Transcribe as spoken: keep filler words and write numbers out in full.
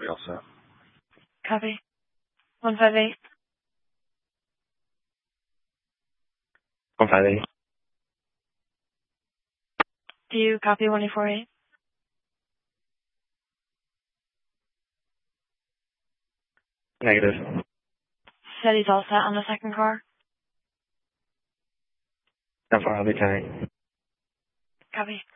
be all set. Copy. one five eight. one five eight. Do you copy one eight four eight? Negative. Said he's all set on the second car. ten four, I'll be ten eight. Copy.